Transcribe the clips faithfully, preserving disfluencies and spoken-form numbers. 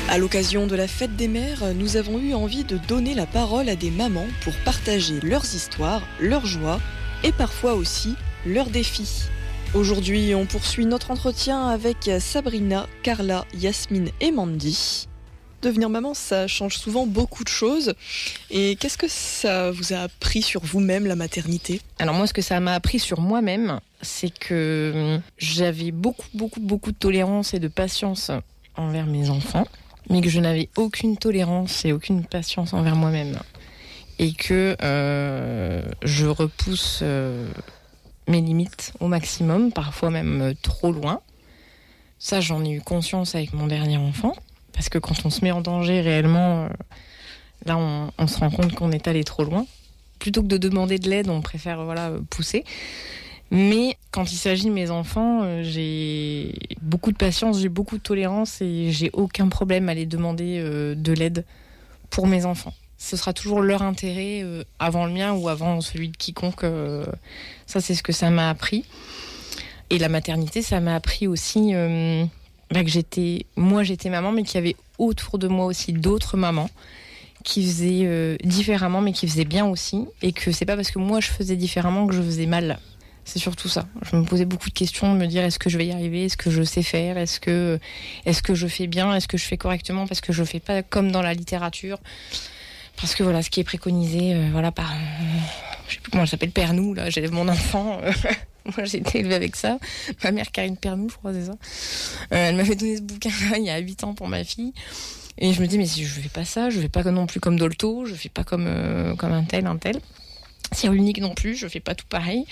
À l'occasion de la fête des mères, nous avons eu envie de donner la parole à des mamans pour partager leurs histoires, leurs joies et parfois aussi leurs défis. Aujourd'hui, on poursuit notre entretien avec Sabrina, Carla, Yasmine et Mandy. Devenir maman, ça change souvent beaucoup de choses. Et qu'est-ce que ça vous a appris sur vous-même, la maternité ? Alors moi, ce que ça m'a appris sur moi-même, c'est que j'avais beaucoup, beaucoup, beaucoup de tolérance et de patience envers mes enfants, mais que je n'avais aucune tolérance et aucune patience envers moi-même. Et que euh, je repousse euh, mes limites au maximum, parfois même euh, trop loin. Ça, j'en ai eu conscience avec mon dernier enfant. Parce que quand on se met en danger réellement, euh, là, on, on se rend compte qu'on est allé trop loin. Plutôt que de demander de l'aide, on préfère voilà, pousser. Mais quand il s'agit de mes enfants, euh, j'ai beaucoup de patience, j'ai beaucoup de tolérance et j'ai aucun problème à les demander euh, de l'aide pour mes enfants. Ce sera toujours leur intérêt euh, avant le mien ou avant celui de quiconque. Euh, ça, c'est ce que ça m'a appris. Et la maternité, ça m'a appris aussi... Euh, Bah que j'étais, moi j'étais maman, mais qu'il y avait autour de moi aussi d'autres mamans qui faisaient euh, différemment, mais qui faisaient bien aussi, et que c'est pas parce que moi je faisais différemment que je faisais mal. C'est surtout ça. Je me posais beaucoup de questions, de me dire est-ce que je vais y arriver, est-ce que je sais faire, est-ce que, est-ce que je fais bien, est-ce que je fais correctement, parce que je fais pas comme dans la littérature, parce que voilà ce qui est préconisé, euh, voilà par, euh, je sais plus comment elle s'appelle, Pernou, là, j'élève mon enfant. Euh, Moi, j'ai été élevée avec ça. Ma mère, Karine Pernou, je crois, c'est ça. Euh, elle m'avait donné ce bouquin-là il y a huit ans pour ma fille. Et je me dis, mais si je fais pas ça, je fais pas non plus comme Dolto, je fais pas comme, euh, comme un tel, un tel. Cyrulnik non plus, je fais pas tout pareil.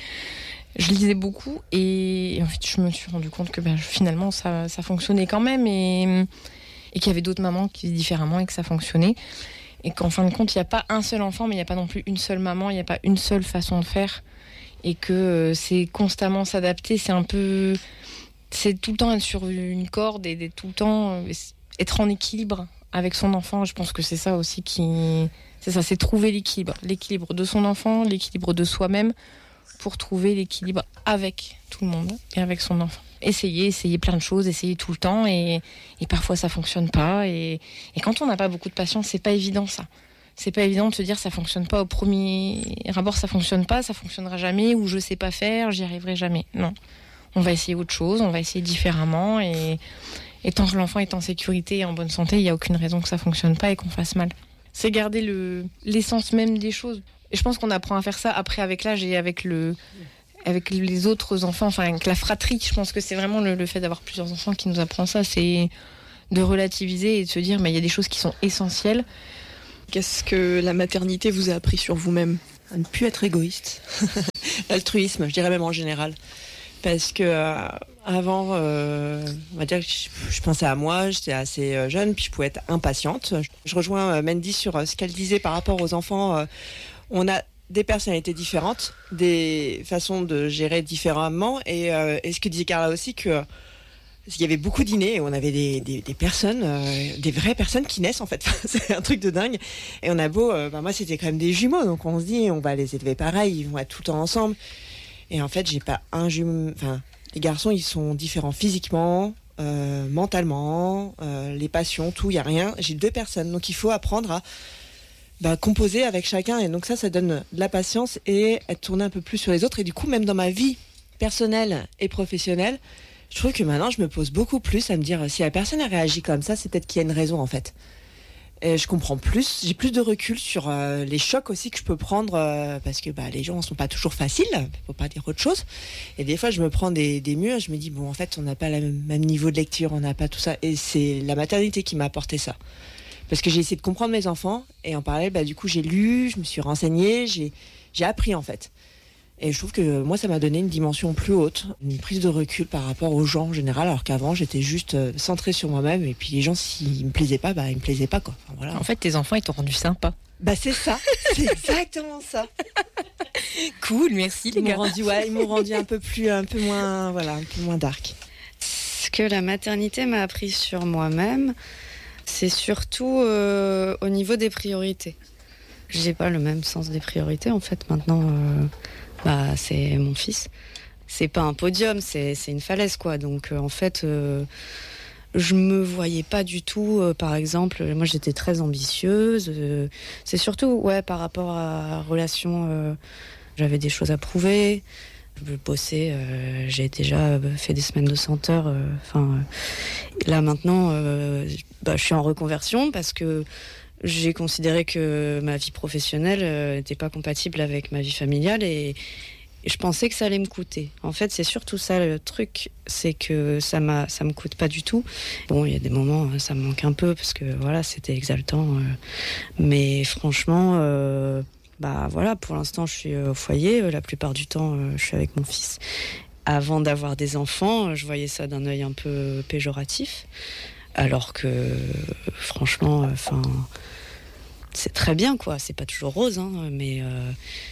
Je lisais beaucoup et en fait, je me suis rendu compte que ben, finalement, ça, ça fonctionnait quand même et, et qu'il y avait d'autres mamans qui faisaient différemment et que ça fonctionnait. Et qu'en fin de compte, il n'y a pas un seul enfant, mais il n'y a pas non plus une seule maman, il n'y a pas une seule façon de faire. Et que euh, c'est constamment s'adapter, c'est un peu... C'est tout le temps être sur une corde et d'être tout le temps euh, être en équilibre avec son enfant. Je pense que c'est ça aussi qui... C'est ça, c'est trouver l'équilibre. L'équilibre de son enfant, l'équilibre de soi-même pour trouver l'équilibre avec tout le monde et avec son enfant. Essayer, essayer plein de choses, essayer tout le temps et, et parfois ça fonctionne pas. Et, et quand on n'a pas beaucoup de patience, c'est pas évident ça. C'est pas évident de se dire ça fonctionne pas au premier abord, ça fonctionne pas, ça fonctionnera jamais, ou je sais pas faire, j'y arriverai jamais. Non. On va essayer autre chose, on va essayer différemment et, et tant que l'enfant est en sécurité et en bonne santé, il n'y a aucune raison que ça fonctionne pas et qu'on fasse mal. C'est garder le, l'essence même des choses. Et je pense qu'on apprend à faire ça après avec l'âge et avec le, avec les autres enfants, enfin avec la fratrie. Je pense que c'est vraiment le, le fait d'avoir plusieurs enfants qui nous apprend ça, c'est de relativiser et de se dire mais il y a des choses qui sont essentielles. Qu'est-ce que la maternité vous a appris sur vous-même ? À ne plus être égoïste. L'altruisme, je dirais même en général. Parce que euh, avant, euh, on va dire que je, je pensais à moi, j'étais assez euh, jeune, puis je pouvais être impatiente. Je, je rejoins euh, Mandy sur euh, ce qu'elle disait par rapport aux enfants. Euh, on a des personnalités différentes, des façons de gérer différemment. Et, euh, et ce que disait Carla aussi, que il y avait beaucoup d'innés et on avait des, des, des personnes, euh, des vraies personnes qui naissent en fait. C'est un truc de dingue. Et on a beau, euh, bah moi c'était quand même des jumeaux, donc on se dit on va les élever pareil, ils vont être tout le temps ensemble. Et en fait j'ai pas un jumeau. Enfin, les garçons ils sont différents physiquement, euh, mentalement, euh, les passions, tout, il y a rien. J'ai deux personnes, donc il faut apprendre à bah, composer avec chacun. Et donc ça, ça donne de la patience et être tourné un peu plus sur les autres. Et du coup, même dans ma vie personnelle et professionnelle, je trouve que maintenant, je me pose beaucoup plus à me dire si la personne a réagi comme ça, c'est peut-être qu'il y a une raison en fait. Et je comprends plus, j'ai plus de recul sur euh, les chocs aussi que je peux prendre euh, parce que bah, les gens ne sont pas toujours faciles, faut pas dire autre chose. Et des fois, je me prends des, des murs, je me dis bon, en fait, on n'a pas le même, même niveau de lecture, on n'a pas tout ça. Et c'est la maternité qui m'a apporté ça. Parce que j'ai essayé de comprendre mes enfants et en parallèle, bah, du coup, j'ai lu, je me suis renseignée, j'ai, j'ai appris en fait. Et je trouve que moi, ça m'a donné une dimension plus haute, une prise de recul par rapport aux gens en général, alors qu'avant, j'étais juste centrée sur moi-même. Et puis les gens, s'ils me plaisaient pas, bah ils me plaisaient pas quoi. Enfin, voilà. En fait, tes enfants, ils t'ont rendu sympa. Bah c'est ça, c'est exactement ça. Cool, merci les ils gars. M'ont rendu, ouais, ils m'ont rendu un peu plus, un peu moins, voilà, un peu moins dark. Ce que la maternité m'a appris sur moi-même, c'est surtout euh, au niveau des priorités. J'ai pas le même sens des priorités en fait. Maintenant, euh, bah c'est mon fils. C'est pas un podium, c'est c'est une falaise quoi. Donc euh, en fait, euh, je me voyais pas du tout, euh, par exemple, moi j'étais très ambitieuse. Euh, c'est surtout, ouais, par rapport à la relation, euh, j'avais des choses à prouver. Je bossais, euh, j'ai déjà fait des semaines de cent heures. Enfin, euh, là maintenant, euh, bah, je suis en reconversion parce que j'ai considéré que ma vie professionnelle n'était pas compatible avec ma vie familiale et je pensais que ça allait me coûter. En fait, c'est surtout ça le truc, c'est que ça m'a, ça me coûte pas du tout. Bon, il y a des moments, ça me manque un peu parce que voilà, c'était exaltant. Euh, mais franchement, euh, bah voilà, pour l'instant, je suis au foyer. La plupart du temps, euh, je suis avec mon fils. Avant d'avoir des enfants, je voyais ça d'un œil un peu péjoratif, alors que franchement, enfin, euh, c'est très bien, quoi. C'est pas toujours rose, hein, mais. Euh,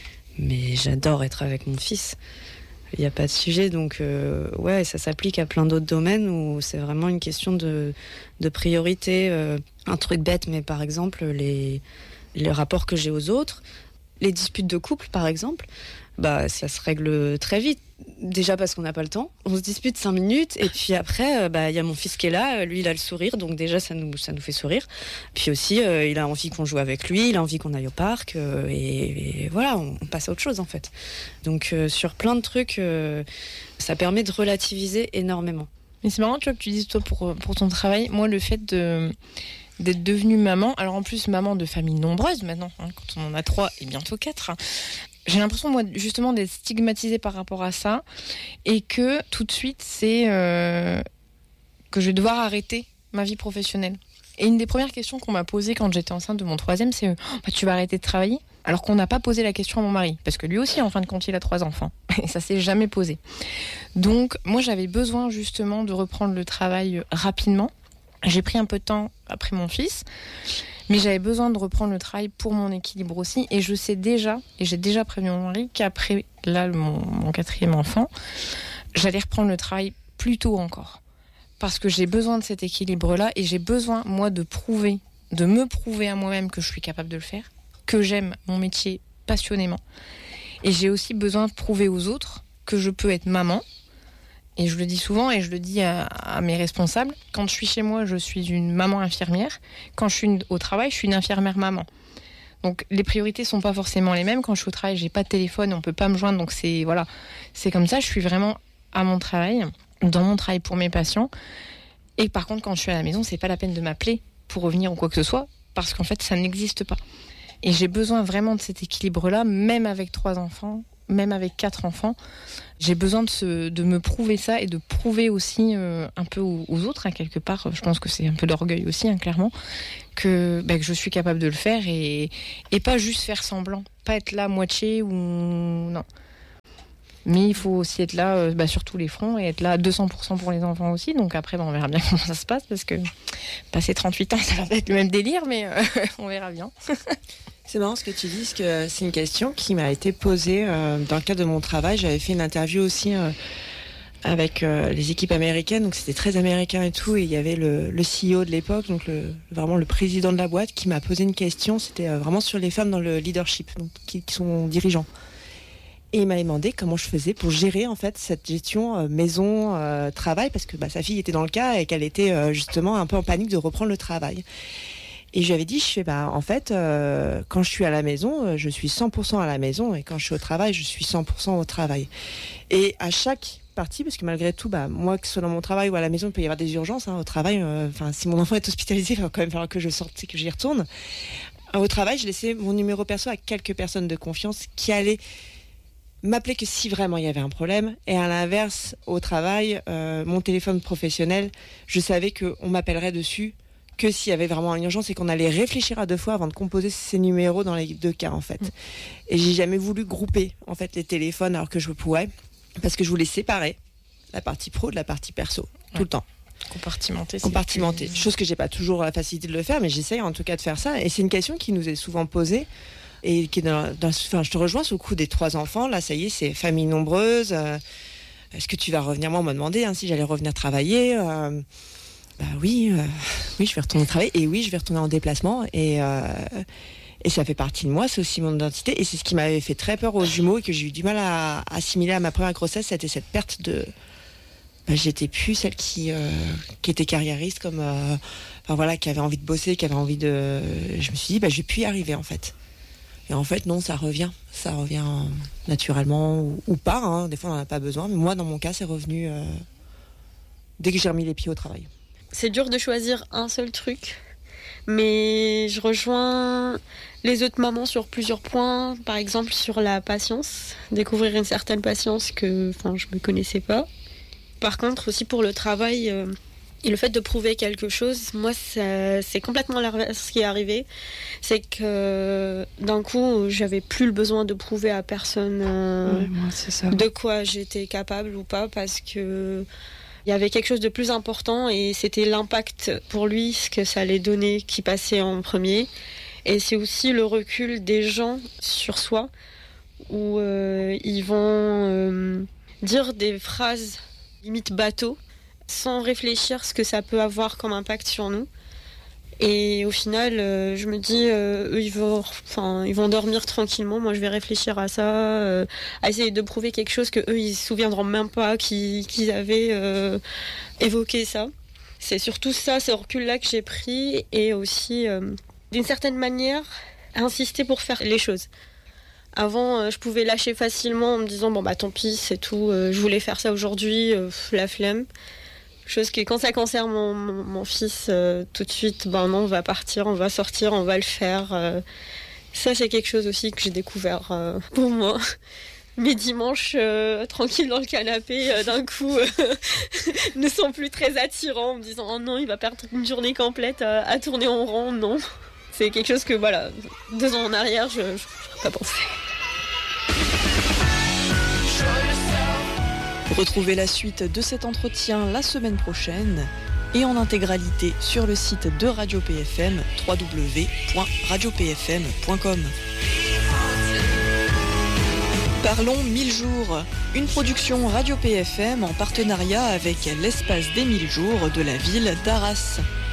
Mais j'adore être avec mon fils. Il n'y a pas de sujet. Donc, euh, ouais, ça s'applique à plein d'autres domaines où c'est vraiment une question de, de priorité. Euh, un truc bête, mais par exemple, les, les rapports que j'ai aux autres, les disputes de couple, par exemple, bah, ça se règle très vite. Déjà parce qu'on n'a pas le temps. On se dispute cinq minutes et puis après, bah, y a mon fils qui est là. Lui, il a le sourire, donc déjà, ça nous, ça nous fait sourire. Puis aussi, euh, il a envie qu'on joue avec lui, il a envie qu'on aille au parc. Euh, et, et voilà, on, on passe à autre chose, en fait. Donc, euh, sur plein de trucs, euh, ça permet de relativiser énormément. Mais c'est marrant, tu vois, que tu dises, toi, pour, pour ton travail, moi, le fait de... d'être devenue maman, alors en plus maman de famille nombreuse maintenant, hein, quand on en a trois et bientôt quatre, hein, j'ai l'impression moi justement d'être stigmatisée par rapport à ça et que tout de suite c'est euh, que je vais devoir arrêter ma vie professionnelle. Et une des premières questions qu'on m'a posées quand j'étais enceinte de mon troisième, c'est oh, bah, tu vas arrêter de travailler? Alors qu'on n'a pas posé la question à mon mari, parce que lui aussi en fin de compte il a trois enfants et ça s'est jamais posé. Donc moi j'avais besoin justement de reprendre le travail rapidement. J'ai pris un peu de temps après mon fils, mais j'avais besoin de reprendre le travail pour mon équilibre aussi. Et je sais déjà, et j'ai déjà prévenu mon mari, qu'après là, mon, mon quatrième enfant, j'allais reprendre le travail plus tôt encore. Parce que j'ai besoin de cet équilibre-là et j'ai besoin, moi, de prouver, de me prouver à moi-même que je suis capable de le faire, que j'aime mon métier passionnément. Et j'ai aussi besoin de prouver aux autres que je peux être maman. Et je le dis souvent et je le dis à, à mes responsables, quand je suis chez moi, je suis une maman infirmière. Quand je suis une, au travail, je suis une infirmière maman. Donc les priorités sont pas forcément les mêmes. Quand je suis au travail, j'ai pas de téléphone, on peut pas me joindre. Donc c'est voilà, c'est comme ça. Je suis vraiment à mon travail, dans mon travail pour mes patients. Et par contre, quand je suis à la maison, c'est pas la peine de m'appeler pour revenir ou quoi que ce soit, parce qu'en fait, ça n'existe pas. Et j'ai besoin vraiment de cet équilibre-là, même avec trois enfants. Même avec quatre enfants, j'ai besoin de, se, de me prouver ça et de prouver aussi euh, un peu aux, aux autres, hein, quelque part. Je pense que c'est un peu d'orgueil aussi, hein, clairement, que, bah, que je suis capable de le faire et, et pas juste faire semblant, pas être là moitié ou non. Mais il faut aussi être là euh, bah, sur tous les fronts et être là à deux cents pour cent pour les enfants aussi. Donc après, bah, on verra bien comment ça se passe parce que passer trente-huit ans, ça va être le même délire, mais euh, on verra bien. C'est marrant ce que tu dis, parce que c'est une question qui m'a été posée euh, dans le cadre de mon travail. J'avais fait une interview aussi euh, avec euh, les équipes américaines, donc c'était très américain et tout, et il y avait le, le C E O de l'époque, donc le, vraiment le président de la boîte, qui m'a posé une question. C'était euh, vraiment sur les femmes dans le leadership, donc qui, qui sont dirigeants. Et il m'a demandé comment je faisais pour gérer en fait cette gestion euh, maison euh, travail, parce que bah, sa fille était dans le cas et qu'elle était euh, justement un peu en panique de reprendre le travail. Et je lui avais dit, je fais, bah, en fait, euh, quand je suis à la maison, euh, je suis cent pour cent à la maison, et quand je suis au travail, je suis cent pour cent au travail. Et à chaque partie, parce que malgré tout, bah, moi, que ce soit dans mon travail ou à la maison, il peut y avoir des urgences, hein, au travail. Enfin, euh, si mon enfant est hospitalisé, il va quand même falloir que je sorte et que j'y retourne. Euh, au travail, je laissais mon numéro perso à quelques personnes de confiance qui allaient m'appeler que si vraiment il y avait un problème. Et à l'inverse, au travail, euh, mon téléphone professionnel, je savais qu'on m'appellerait dessus que s'il y avait vraiment une urgence et qu'on allait réfléchir à deux fois avant de composer ces numéros dans les deux cas en fait. Mmh. Et j'ai jamais voulu grouper en fait les téléphones alors que je pouvais, parce que je voulais séparer la partie pro de la partie perso, ouais. Tout le temps. Compartimenter. Compartimenter. Plus... Chose que j'ai pas toujours la facilité de le faire, mais j'essaye en tout cas de faire ça. Et c'est une question qui nous est souvent posée et qui est dans, dans, enfin, je te rejoins sur le coup des trois enfants. Là, ça y est, c'est famille nombreuse. Euh, est-ce que tu vas revenir? Moi, on m'a demandé hein, si j'allais revenir travailler. Euh, Bah oui, euh, oui, je vais retourner travailler et oui, je vais retourner en déplacement et euh, et ça fait partie de moi, c'est aussi mon identité et c'est ce qui m'avait fait très peur aux jumeaux et que j'ai eu du mal à assimiler à ma première grossesse, c'était cette perte de bah, j'étais plus celle qui, euh, qui était carriériste, comme, euh, enfin, voilà, qui avait envie de bosser, qui avait envie de. Je me suis dit, bah, je vais plus y arriver en fait. Et en fait, non, ça revient. Ça revient naturellement ou, ou pas. Hein. Des fois, on n'en a pas besoin. Mais moi, dans mon cas, c'est revenu euh, dès que j'ai remis les pieds au travail. C'est dur de choisir un seul truc. Mais je rejoins les autres mamans sur plusieurs points. Par exemple, sur la patience. Découvrir une certaine patience que enfin, je ne me connaissais pas. Par contre, aussi pour le travail... Euh, Et le fait de prouver quelque chose, moi, ça, c'est complètement l'inverse qui est arrivé. C'est que d'un coup, j'avais plus le besoin de prouver à personne euh, ouais, moi, c'est ça. de quoi j'étais capable ou pas, parce que il y avait quelque chose de plus important et c'était l'impact pour lui, ce que ça allait donner, qui passait en premier. Et c'est aussi le recul des gens sur soi, où euh, ils vont euh, dire des phrases limite bateau, sans réfléchir ce que ça peut avoir comme impact sur nous. Et au final, euh, je me dis, euh, eux, ils vont, enfin, ils vont dormir tranquillement. Moi, je vais réfléchir à ça, euh, à essayer de prouver quelque chose que eux, ils se souviendront même pas qu'ils, qu'ils avaient euh, évoqué ça. C'est surtout ça, ce recul-là que j'ai pris, et aussi, euh, d'une certaine manière, insister pour faire les choses. Avant, euh, je pouvais lâcher facilement en me disant, bon bah tant pis, c'est tout. Euh, je voulais faire ça aujourd'hui, euh, la flemme. Chose que quand ça concerne mon, mon, mon fils, euh, tout de suite, ben non, on va partir, on va sortir, on va le faire. Euh, ça, c'est quelque chose aussi que j'ai découvert euh, pour moi. Mes dimanches euh, tranquilles dans le canapé, euh, d'un coup, euh, ne sont plus très attirants, en me disant oh non, il va perdre une journée complète à, à tourner en rond. Non, c'est quelque chose que, voilà, deux ans en arrière, je n'aurais pas pensé. Retrouvez la suite de cet entretien la semaine prochaine et en intégralité sur le site de Radio P F M, w w w point radio p f m point com. Parlons mille jours, une production Radio P F M en partenariat avec l'espace des mille jours de la ville d'Arras.